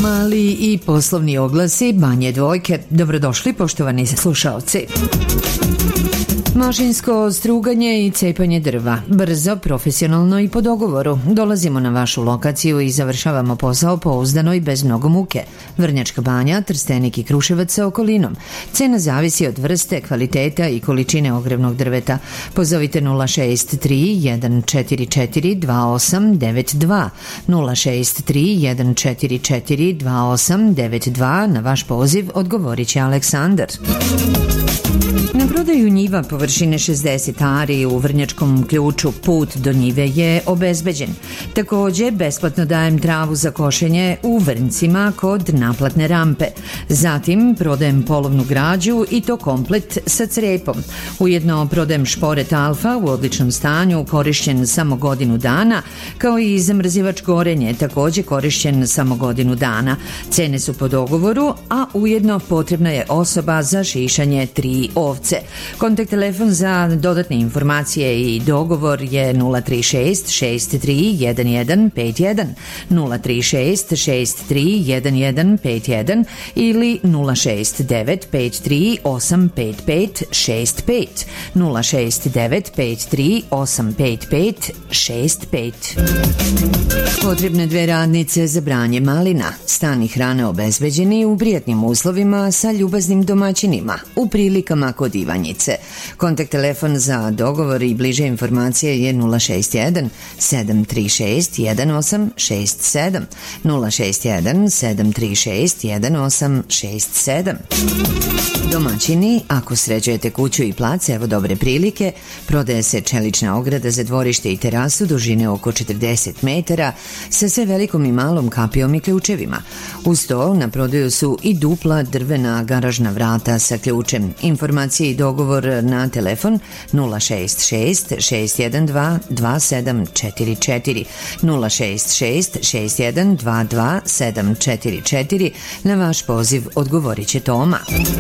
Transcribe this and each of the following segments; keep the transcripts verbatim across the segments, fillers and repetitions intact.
Mali i poslovni oglasi Banje Dvojke. Dobrodošli poštovani slušaoci. Mašinsko struganje i cepanje drva. Brzo, profesionalno i po dogovoru. Dolazimo na vašu lokaciju i završavamo posao pouzdano i bez mnogo muke. Vrnjačka Banja, Trstenik i Kruševac sa okolinom. Cena zavisi od vrste, kvaliteta i količine ogrevnog drveta. Pozovite nula šest tri jedan četiri četiri dva osam devet dva, nula šest tri jedan četiri četiri dva osam devet dva. Na vaš poziv odgovorit će Aleksandar. Na prodaju njiva površine šezdeset ari u Vrnjačkom Ključu put do njive je obezbeđen. Takođe, besplatno dajem travu za košenje u Vrncima kod naplatne rampe. Zatim, prodajem polovnu građu i to komplet sa crepom. Ujedno prodajem šporet Alfa u odličnom stanju, korišćen samo godinu dana, kao i zamrzivač gorenje, takođe korišćen samo godinu dana. Cene su po dogovoru, a ujedno potrebna je osoba za šišanje tri ovce. Kontakt telefon za dodatne informacije i dogovor je nula tri šest šest tri jedan jedan pet jedan, nula tri šest šest tri jedan jedan pet jedan ili nula šest devet pet tri osam pet pet šest pet, nula šest devet pet tri osam pet pet šest pet. Potrebne dve radnice za branje malina. Stan i hrana obezbeđeni u prijatnim uslovima sa ljubaznim domaćinima u prilikama kod Ivanjice. Kontakt telefon za dogovor i bliže informacije je nula šest jedan sedam tri šest jedan osam šest sedam, nula šest jedan sedam tri šest jedan osam šest sedam. Domaćini, ako sređujete kuću i plac, evo dobre prilike, prodaje se čelična ograda za dvorište i terasu dužine oko četrdeset metara sa sve velikom i malom kapijom i ključevima. Uz to na prodaju su i dupla drvena garažna vrata sa ključem. Informacije i dogovor na telefon nula šest šest šest jedan dva dva sedam četiri četiri, nula šest šest šest jedan dva dva sedam četiri četiri. Na vaš poziv odgovorit će Toma.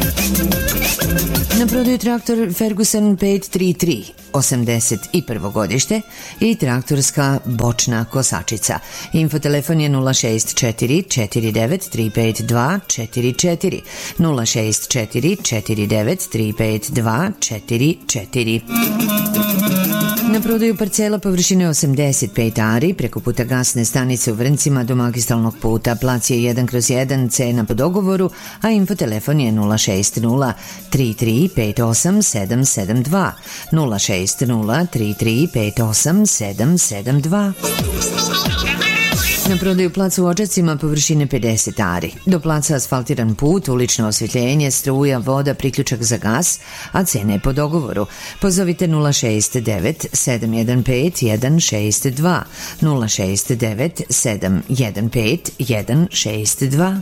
Na prodaju traktor Ferguson pet tri tri, osamdeset prvo godište i traktorska bočna kosačica. Infotelefon je nula šest četiri četiri devet tri pet dva četiri četiri, nula šest četiri četiri devet tri pet dva četiri četiri. Na prodaju parcela površine osamdeset pet ari preko puta gasne stanice u Vrncima do magistralnog puta. Plac je jedan kroz jedan, cena po dogovoru, a infotelefon je nula šest nula tri tri pet osam sedam sedam dva, nula šest nula tri tri pet osam sedam sedam dva. Na prodaju plac u Odžacima površine pedeset ari. Do placa asfaltiran put, ulično osvjetljenje, struja, voda, priključak za gas, a cene po dogovoru. Pozovite nula šest devet sedam jedan pet jedan šest dva, nula šest devet sedam jedan pet jedan šest dva.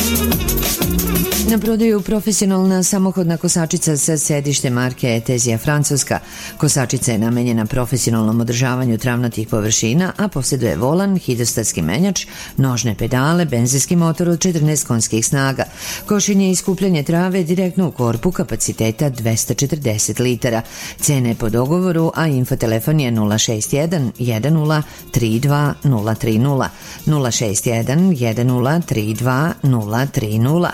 Na prodaju profesionalna samohodna kosačica sa sedište marke Etezija Francuska. Kosačica je namenjena profesionalnom održavanju travnatih površina, a posjeduje volan, hidrostatski menjač, nožne pedale, benzinski motor od četrnaest konjskih snaga. Košenje i skupljanje trave direktno u korpu kapaciteta dvesta četrdeset litara. Cene po dogovoru, a infotelefon je nula šest jedan jedan nula tri dva nula tri nula, nula šest jedan jedan nula tri dva nula tri nula.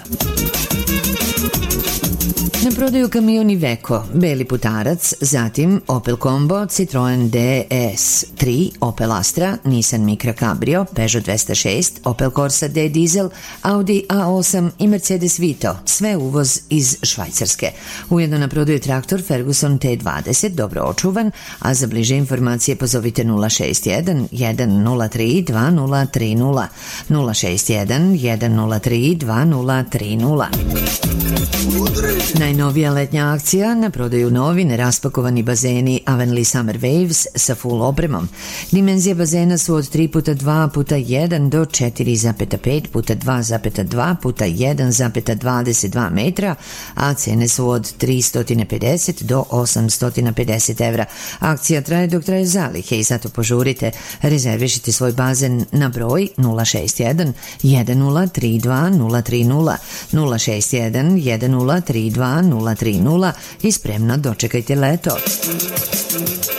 Na prodaju kamion Iveco, beli putarac, zatim Opel Combo, Citroen D S tri, Opel Astra, Nissan Micra Cabrio, Peugeot dvesta šest, Opel Corsa D Diesel, Audi A osam i Mercedes Vito, sve uvoz iz Švajcarske. Ujedno na prodaju traktor Ferguson T dvadeset, dobro očuvan, a za bliže informacije pozovite nula šest jedan jedan nula tri dva nula tri nula, nula šest jedan jedan nula tri dva nula tri nula. Najnovija letnja akcija, na prodaju novi neraspakovani bazeni Avenli Summer Waves sa full opremom. Dimenzije bazena su od tri puta dva puta jedan do četiri zarez pet puta dva zarez dva puta jedan zarez dvadeset dva metra, a cene su od tristo pedeset do osamsto pedeset evra. Akcija traje dok traje zalihe i zato požurite. Rezervišite svoj bazen na broj nula šest jedan jedan nula tri dva nula tri nula, nula šest jedan jedan nula tri dva nula tri nula i spremno dočekajte leto.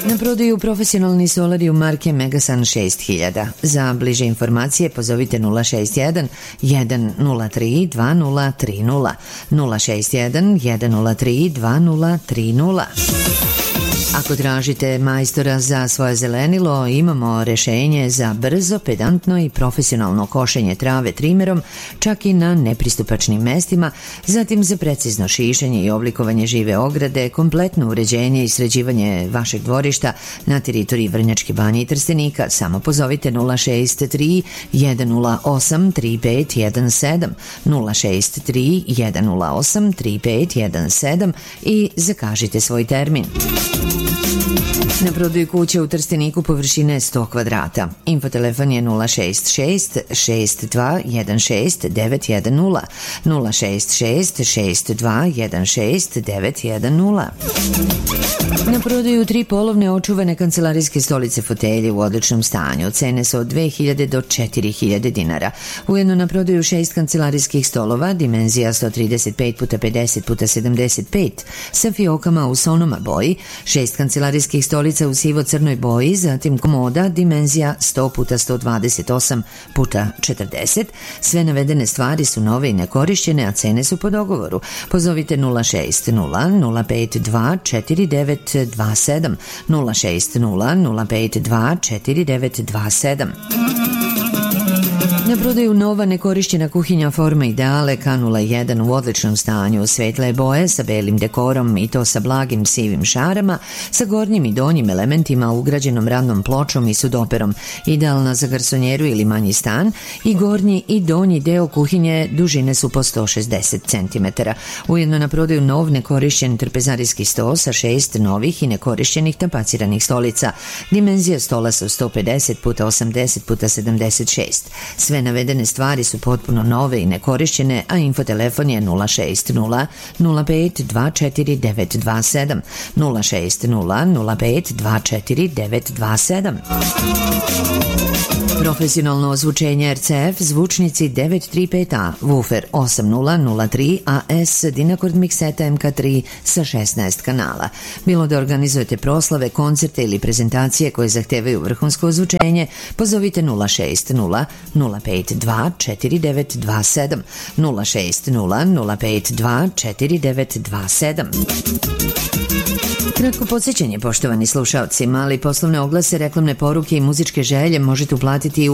Na prodaju profesionalni solarium marke Megasun šest hiljada. Za bliže informacije pozovite nula šest jedan jedan nula tri dva nula tri nula, nula šest jedan jedan nula tri dva nula tri nula. Ako tražite majstora za svoje zelenilo, imamo rešenje za brzo, pedantno i profesionalno košenje trave trimerom, čak i na nepristupačnim mestima, zatim za precizno šišanje i oblikovanje žive ograde, kompletno uređenje i sređivanje vašeg dvorišta na teritoriji Vrnjačke Banje i Trstenika. Samo pozovite nula šest tri jedan nula osam tri pet jedan sedam, nula šest tri jedan nula osam tri pet jedan sedam i zakažite svoj termin. Na prodaju kuća u Trsteniku površine sto kvadrata. Infotelefon je nula šest šest šest dva jedan šest devet jedan nula, nula šest šest šest dva jedan šest devet jedan nula. Na prodaju tri polovne očuvane kancelarijske stolice fotelje u odličnom stanju. Cene su od dve hiljade do četiri hiljade dinara. Ujedno na prodaju šest kancelarijskih stolova, dimenzija sto trideset pet puta pedeset puta sedamdeset pet, sa fiokama u sonoma boji, šest kancelarijskih stolica u sivo-crnoj boji, zatim komoda, dimenzija sto puta sto dvadeset osam puta četrdeset. Sve navedene stvari su nove i nekorišćene, a cene su po dogovoru. Pozovite nula šest nula nula pet dva četiri devet dva sedam, nula šest nula nula pet dva četiri devet dva sedam. Na prodaju nova nekorišćena kuhinja forma Ideale K nula jedan u odličnom stanju, svetle boje sa belim dekorom i to sa blagim sivim šarama, sa gornjim i donjim elementima, ugrađenom radnom pločom i sudoperom, idealna za garsonjeru ili manji stan, i gornji i donji deo kuhinje dužine su po sto šezdeset centimetara. Ujedno na prodaju nov nekorišćen trpezarijski sto sa šest novih i nekorišćenih tapaciranih stolica. Dimenzija stola su sto pedeset puta osamdeset puta sedamdeset šest. Sve navedene stvari su potpuno nove i nekorišćene, a infotelefon je nula šest nula nula pet dva četiri devet dva sedam, nula šest nula nula pet dva četiri devet dva sedam. Profesionalno ozvučenje R C F, zvučnici devet tri pet A, woofer osam nula nula tri A S, Dynacord mikseta M K tri sa šesnaest kanala. Bilo da organizujete proslave, koncerte ili prezentacije koje zahtevaju vrhunsko ozvučenje, pozovite nula šest nula nula pet dva četiri devet dva sedam, nula šest nula nula pet dva četiri devet dva sedam. Kratko podsjećanje, poštovani slušaoci, mali poslovne oglase, reklamne poruke i muzičke želje možete uplatiti u